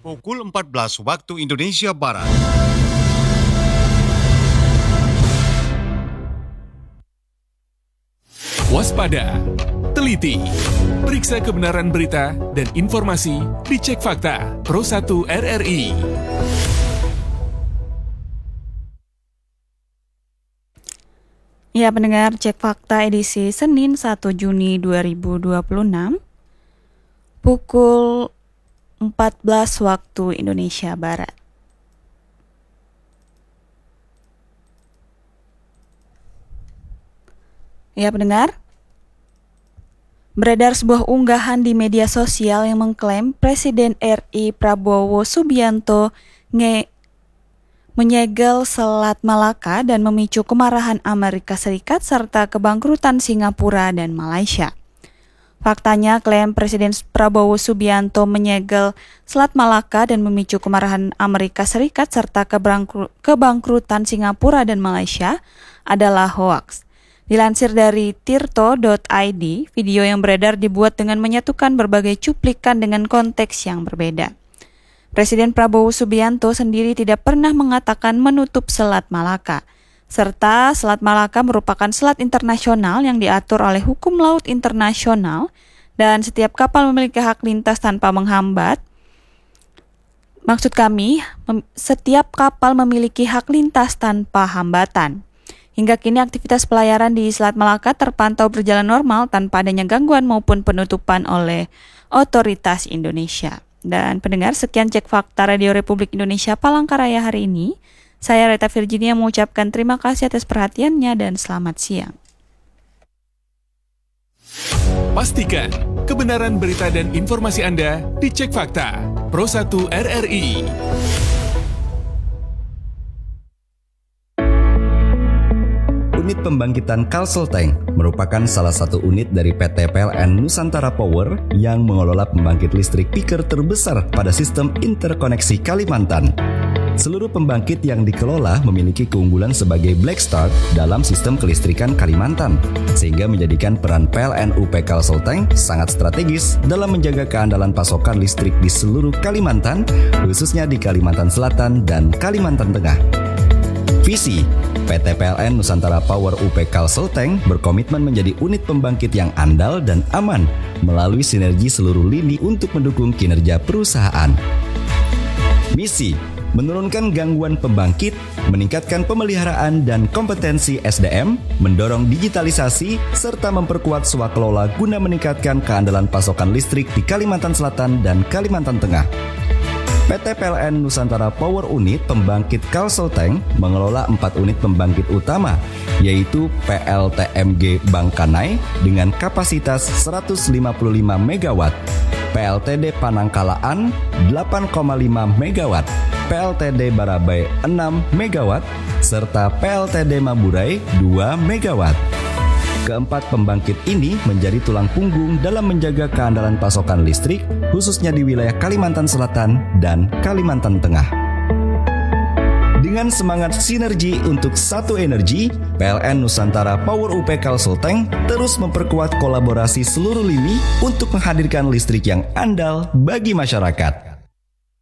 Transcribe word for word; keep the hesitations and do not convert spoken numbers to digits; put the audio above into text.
Pukul empat belas waktu Indonesia Barat. Waspada, teliti, periksa kebenaran berita dan informasi di Cek Fakta Pro satu R R I. Ya, pendengar, Cek Fakta edisi Senin satu Juni dua ribu dua puluh enam pukul empat belas waktu Indonesia Barat. Ya, pendengar, beredar sebuah unggahan di media sosial yang mengklaim Presiden R I Prabowo Subianto nge menyegel Selat Malaka dan memicu kemarahan Amerika Serikat serta kebangkrutan Singapura dan Malaysia. Faktanya, klaim Presiden Prabowo Subianto menyegel Selat Malaka dan memicu kemarahan Amerika Serikat serta kebangkrutan Singapura dan Malaysia adalah hoaks. Dilansir dari tirto dot i d, video yang beredar dibuat dengan menyatukan berbagai cuplikan dengan konteks yang berbeda. Presiden Prabowo Subianto sendiri tidak pernah mengatakan menutup Selat Malaka, serta Selat Malaka merupakan selat internasional yang diatur oleh hukum laut internasional dan setiap kapal memiliki hak lintas tanpa menghambat. Maksud kami, mem- setiap kapal memiliki hak lintas tanpa hambatan. Hingga kini aktivitas pelayaran di Selat Malaka terpantau berjalan normal tanpa adanya gangguan maupun penutupan oleh otoritas Indonesia. Dan pendengar, sekian Cek Fakta Radio Republik Indonesia Palangkaraya hari ini. Saya Reta Virginia mengucapkan terima kasih atas perhatiannya dan selamat siang. Pastikan kebenaran berita dan informasi Anda di Cek Fakta Pro satu R R I. Unit pembangkitan Kalselteng merupakan salah satu unit dari P T P L N Nusantara Power yang mengelola pembangkit listrik peaker terbesar pada sistem interkoneksi Kalimantan. Seluruh pembangkit yang dikelola memiliki keunggulan sebagai black start dalam sistem kelistrikan Kalimantan, sehingga menjadikan peran P L N U P Kalselteng sangat strategis dalam menjaga keandalan pasokan listrik di seluruh Kalimantan, khususnya di Kalimantan Selatan dan Kalimantan Tengah. Visi P T P L N Nusantara Power U P Kalselteng berkomitmen menjadi unit pembangkit yang andal dan aman melalui sinergi seluruh lini untuk mendukung kinerja perusahaan. Misi menurunkan gangguan pembangkit, meningkatkan pemeliharaan dan kompetensi S D M, mendorong digitalisasi, serta memperkuat swakelola guna meningkatkan keandalan pasokan listrik di Kalimantan Selatan dan Kalimantan Tengah. P T P L N Nusantara Power Unit Pembangkit Kalselteng mengelola empat unit pembangkit utama, yaitu P L T M G Bangkanai dengan kapasitas seratus lima puluh lima megawatt, P L T D Panangkalaan delapan koma lima megawatt, P L T D Barabai enam megawatt, serta P L T D Maburai dua megawatt. Keempat pembangkit ini menjadi tulang punggung dalam menjaga keandalan pasokan listrik, khususnya di wilayah Kalimantan Selatan dan Kalimantan Tengah. Dengan semangat sinergi untuk satu energi, P L N Nusantara Power U P Kalselteng terus memperkuat kolaborasi seluruh lini untuk menghadirkan listrik yang andal bagi masyarakat.